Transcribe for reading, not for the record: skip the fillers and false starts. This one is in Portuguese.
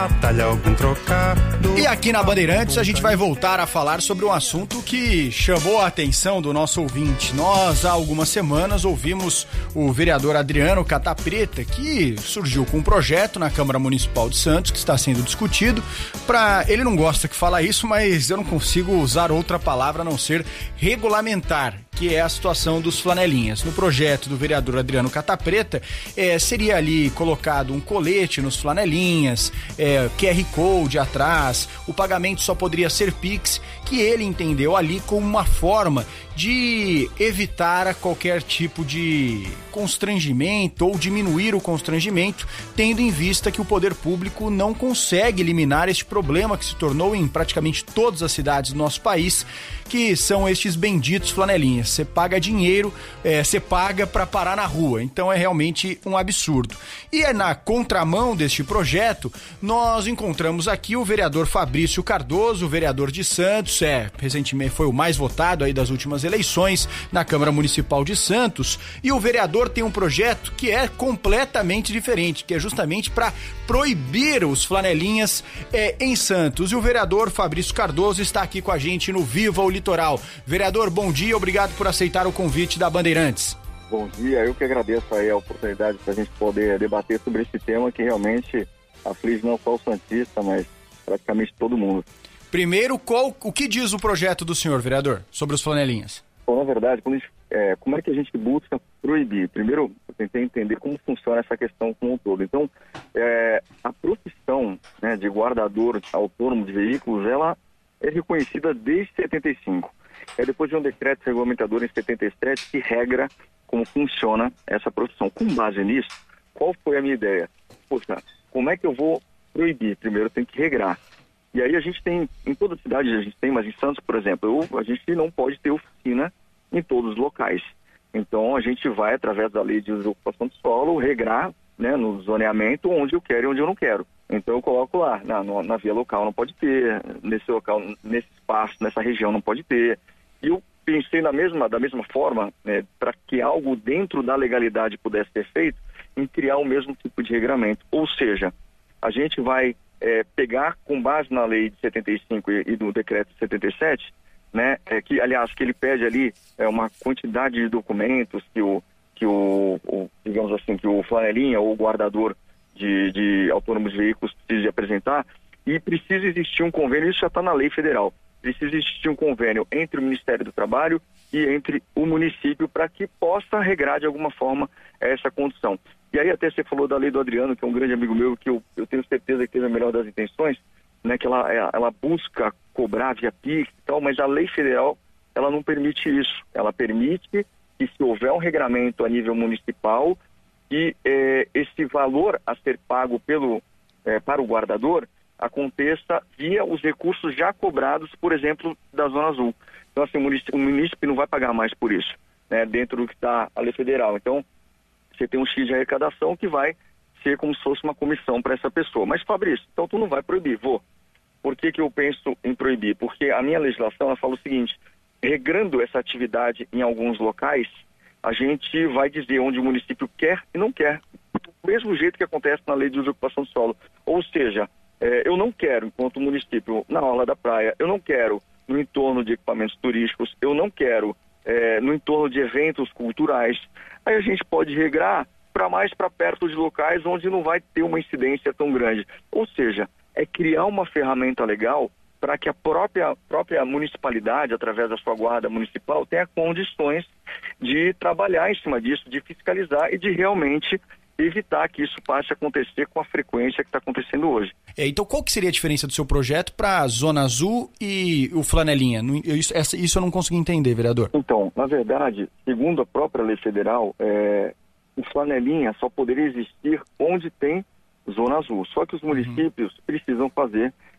E aqui na Bandeirantes a gente vai voltar a falar sobre um assunto que chamou a atenção do nosso ouvinte. Nós, há algumas semanas, ouvimos o vereador Adriano Catapreta, que surgiu com um projeto na Câmara Municipal de Santos, que está sendo discutido. Ele não gosta que fala isso, mas eu não consigo usar outra palavra a não ser regulamentar, que é a situação dos flanelinhas. No projeto do vereador Adriano Catapreta, seria ali colocado um colete nos flanelinhas, QR Code atrás, o pagamento só poderia ser Pix, que ele entendeu ali como uma forma de evitar qualquer tipo de constrangimento ou diminuir o constrangimento, tendo em vista que o poder público não consegue eliminar este problema que se tornou em praticamente todas as cidades do nosso país, que são estes benditos flanelinhas. Você paga dinheiro, você paga para parar na rua, então é realmente um absurdo. E na contramão deste projeto, nós encontramos aqui o vereador Fabrício Cardoso, vereador de Santos, recentemente foi o mais votado aí das últimas eleições na Câmara Municipal de Santos, e o vereador tem um projeto que é completamente diferente, que é justamente para proibir os flanelinhas em Santos. E o vereador Fabrício Cardoso está aqui com a gente no Viva o Litoral. Vereador, bom dia, obrigado por aceitar o convite da Bandeirantes. Bom dia, eu que agradeço aí a oportunidade para a gente poder debater sobre esse tema que realmente aflige não só o santista, mas praticamente todo mundo. Primeiro, o que diz o projeto do senhor, vereador, sobre os flanelinhas? Bom, na verdade, como é que a gente busca proibir? Primeiro, eu tentei entender como funciona essa questão como um todo. Então, a profissão, né, de guardador autônomo de veículos, ela é reconhecida desde 75. Depois de um decreto regulamentador em 77 que regra como funciona essa profissão. Com base nisso, qual foi a minha ideia? Poxa, como é que eu vou proibir? Primeiro, eu tenho que regrar. E aí a gente tem, em toda cidade a gente tem, mas em Santos, por exemplo, a gente não pode ter oficina em todos os locais. Então a gente vai, através da lei de ocupação do solo, regrar, né, no zoneamento onde eu quero e onde eu não quero. Então eu coloco lá, na via local não pode ter, nesse local, nesse espaço, nessa região não pode ter. E eu pensei da mesma forma, né, para que algo dentro da legalidade pudesse ser feito, em criar o mesmo tipo de regramento. Ou seja, a gente vai pegar com base na lei de 75 e do decreto de 77, né, que ele pede ali uma quantidade de documentos que digamos assim, que o flanelinha ou o guardador de autônomos de veículos precisa apresentar, e precisa existir um convênio, isso já está na lei federal, precisa existir um convênio entre o Ministério do Trabalho e entre o município para que possa regrar de alguma forma essa condição. E aí até você falou da lei do Adriano, que é um grande amigo meu, que eu tenho certeza que teve a melhor das intenções, né, que ela busca cobrar via PIX e tal, mas a lei federal, ela não permite isso. Ela permite que, se houver um regramento a nível municipal, que esse valor a ser pago para o guardador aconteça via os recursos já cobrados, por exemplo, da Zona Azul. Então, assim, o município não vai pagar mais por isso, né, dentro do que está a lei federal. Então, você tem um X de arrecadação que vai ser como se fosse uma comissão para essa pessoa. Mas, Fabrício, então tu não vai proibir? Vou. Por que eu penso em proibir? Porque a minha legislação, ela fala o seguinte: regrando essa atividade em alguns locais, a gente vai dizer onde o município quer e não quer. Do mesmo jeito que acontece na lei de ocupação do solo. Ou seja, eu não quero, enquanto município, na orla da praia, eu não quero no entorno de equipamentos turísticos, eu não quero no entorno de eventos culturais. Aí a gente pode regrar mais para perto de locais onde não vai ter uma incidência tão grande. Ou seja, é criar uma ferramenta legal para que a própria municipalidade, através da sua guarda municipal, tenha condições de trabalhar em cima disso, de fiscalizar e de realmente evitar que isso passe a acontecer com a frequência que está acontecendo hoje. Então qual que seria a diferença do seu projeto para a Zona Azul e o flanelinha? Isso eu não consegui entender, vereador. Então, na verdade, segundo a própria lei federal, o flanelinha só poderia existir onde tem Zona Azul. Só que os municípios precisam fazer